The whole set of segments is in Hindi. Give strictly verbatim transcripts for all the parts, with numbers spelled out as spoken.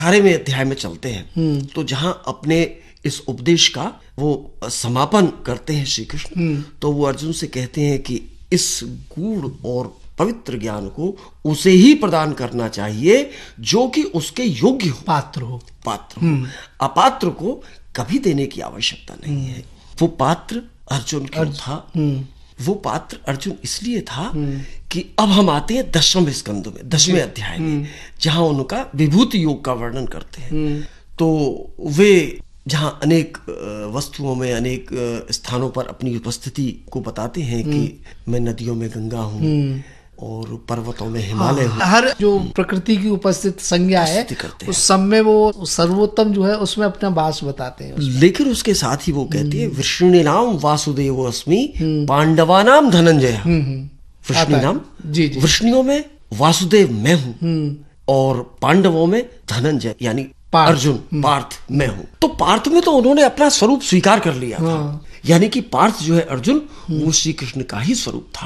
अठारहवें अध्याय में चलते हैं तो जहां अपने इस उपदेश का वो समापन करते हैं श्री कृष्ण, तो वो अर्जुन से कहते हैं कि इस गूढ़ और पवित्र ज्ञान को उसे ही प्रदान करना चाहिए जो कि उसके योग्य हो, पात्र हो पात्र हो। अपात्र को कभी देने की आवश्यकता नहीं है। वो पात्र अर्जुन क्यों था? वो पात्र अर्जुन इसलिए था कि अब हम आते हैं दसवें स्कंद में, दसवें अध्याय में, जहां उनका विभूति योग का वर्णन करते हैं। तो वे जहां अनेक वस्तुओं में, अनेक स्थानों पर अपनी उपस्थिति को बताते हैं कि मैं नदियों में गंगा हूँ और पर्वतों में हिमालय हूँ। हर जो प्रकृति की उपस्थित संज्ञा है उस सब में वो सर्वोत्तम जो है उसमें अपना वास बताते हैं। लेकिन उसके साथ ही वो कहती है वृष्णि नाम वासुदेव अस्मि पांडवा नाम धनंजय। वृष्णि नाम, वृष्णियों में वासुदेव मैं हूँ और पांडवों में धनंजय यानी अर्जुन, पार्थ मैं हूँ। तो पार्थ में तो उन्होंने अपना स्वरूप स्वीकार कर लिया था, यानी कि पार्थ जो है अर्जुन वो श्री कृष्ण का ही स्वरूप था।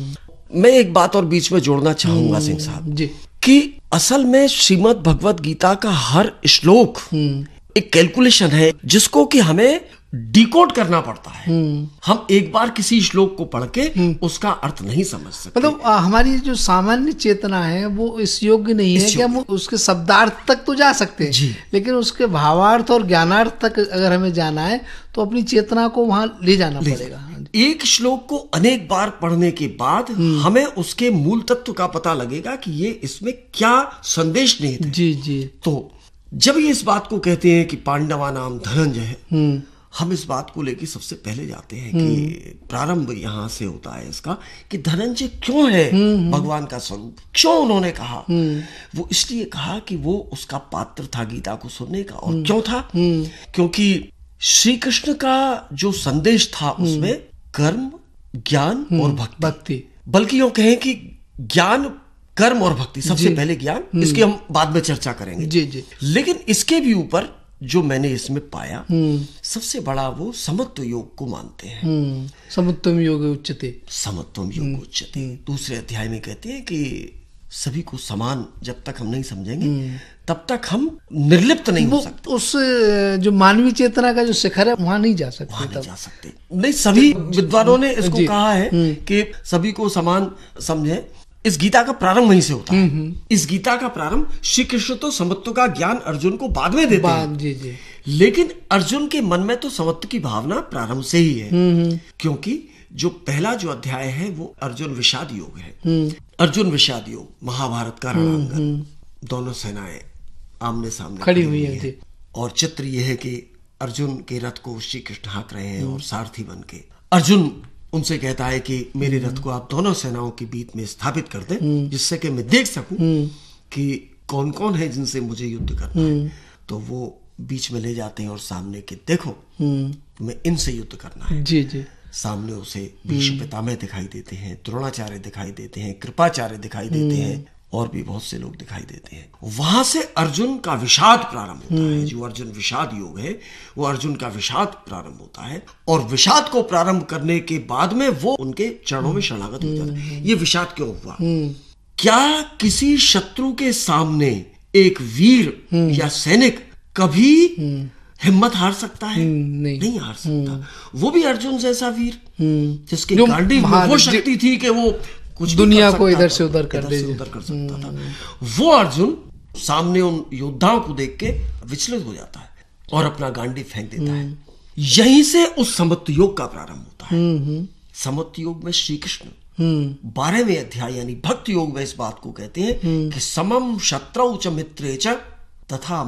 मैं एक बात और बीच में जोड़ना चाहूंगा सिंह साहब जी, कि असल में श्रीमद् भगवत गीता का हर श्लोक एक कैलकुलेशन है जिसको कि हमें डिकोड करना पड़ता है। हम एक बार किसी श्लोक को पढ़ के उसका अर्थ नहीं समझ सकते। मतलब हमारी जो सामान्य चेतना है वो इस योग्य नहीं है कि हम उसके शब्दार्थ तक तो जा सकते हैं, लेकिन उसके भावार्थ और ज्ञानार्थ तक अगर हमें जाना है तो अपनी चेतना को वहां ले जाना ले पड़ेगा। एक श्लोक को अनेक बार पढ़ने के बाद हमें उसके मूल तत्व का पता लगेगा कि ये इसमें क्या संदेश निहित है। जी जी। तो जब ये इस बात को कहते हैं कि पांडवा नाम धनंजय है, हम इस बात को लेके सबसे पहले जाते हैं कि प्रारंभ यहां से होता है इसका कि धनंजय क्यों है भगवान का स्वरूप, क्यों उन्होंने कहा? वो इसलिए कहा कि वो उसका पात्र था गीता को सुनने का। और क्यों था? क्योंकि श्री कृष्ण का जो संदेश था उसमें कर्म, ज्ञान और भक्ति, भक्ति बल्कि यूं कहें कि ज्ञान, कर्म और भक्ति, सबसे पहले ज्ञान, इसकी हम बाद में चर्चा करेंगे। जी जी। लेकिन इसके भी ऊपर जो मैंने इसमें पाया सबसे बड़ा वो समत्व योग को मानते हैं। समत्वम योग उच्यते, समत्वम योग उच्यते। दूसरे अध्याय में कहते हैं कि सभी को समान जब तक हम नहीं समझेंगे तब तक हम निर्लिप्त नहीं हो सकते। उस जो मानवीय चेतना का जो शिखर है वहां नहीं जा सकते, वहां नहीं जा सकते। नहीं, सभी विद्वानों ने इसको कहा है कि सभी को समान समझे। इस गीता का प्रारंभ वहीं से होता है। इस गीता का प्रारंभ श्री कृष्ण तो समत्व का ज्ञान अर्जुन को बाद में देते हैं, जी जी। लेकिन अर्जुन के मन में तो समत्व की भावना प्रारंभ से ही है, क्योंकि जो पहला जो अध्याय है वो अर्जुन विषाद योग है। अर्जुन विषाद योग, महाभारत का रणांगन, दोनों सेनाएं आमने सामने खड़ी हुई है और चित्र यह है कि अर्जुन के रथ को श्री कृष्ण हाँक रहे हैं और सारथी बन के अर्जुन उनसे कहता है कि मेरे रथ को आप दोनों सेनाओं के बीच में स्थापित कर दें जिससे कि मैं देख सकूं कि कौन कौन है जिनसे मुझे युद्ध करना है। तो वो बीच में ले जाते हैं और सामने के देखो तुम्हें इनसे युद्ध करना है। जी जी। सामने उसे भीष्म पितामह दिखाई देते हैं, द्रोणाचार्य दिखाई देते हैं, कृपाचार्य दिखाई देते हैं और भी बहुत से लोग दिखाई देते हैं। वहां से अर्जुन का विषाद प्रारंभ होता है। जो अर्जुन विषाद योग है वो अर्जुन का विषाद प्रारंभ होता है और विषाद को प्रारंभ करने के बाद में वो उनके चरणों में शरणागत हो जाता है। ये विषाद क्यों हुआ? क्या किसी शत्रु के सामने एक वीर या सैनिक कभी हिम्मत हार सकता है? नहीं, नहीं हार सकता। वो भी अर्जुन जैसा वीर जिसके गांडीव में वो शक्ति थी कि वो कुछ दुनिया को इधर से उधर कर दे उधर कर सकता था। वो अर्जुन सामने उन योद्धाओं को देख के विचलित हो जाता है और अपना गांडी फेंक देता है। यहीं से उस समत्व योग का प्रारंभ होता है। समत्व योग में श्री कृष्ण बारहवें अध्याय यानी भक्ति योग में इस बात को कहते हैं कि समम शत्रौ च मित्रे च तथा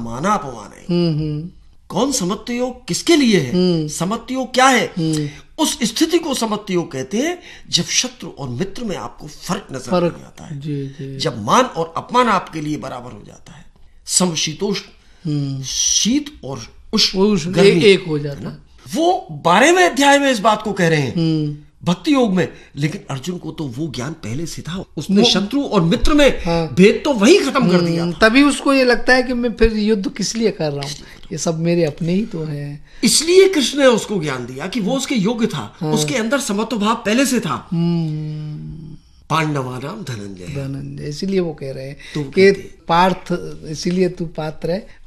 मानापमाने। कौन समत्व योग किसके लिए है? समत्व योग क्या है? उस स्थिति को समत्व योग कहते हैं जब शत्रु और मित्र में आपको फर्क नजर नहीं आता है। जी, जी। जब मान और अपमान आपके लिए बराबर हो जाता है। समशीतोष्ण, शीत और उष्ण एक, एक हो जाता है। वो बारहवें अध्याय में इस बात को कह रहे हैं भक्ति योग में। लेकिन अर्जुन को तो वो ज्ञान पहले से था। उसने शत्रु और मित्र में हाँ। भेद तो वही खत्म कर दिया था। तभी उसको ये लगता है कि मैं फिर युद्ध किस लिए कर रहा हूँ, ये सब मेरे अपने ही तो हैं। इसलिए कृष्ण ने उसको ज्ञान दिया कि वो उसके योग्य था। हाँ। उसके अंदर समत्व भाव पहले से था। पांडवानाम धनंजय। धनंजय, इसीलिए वो कह रहे हैं कि पार्थ, इसीलिए तू पात्र है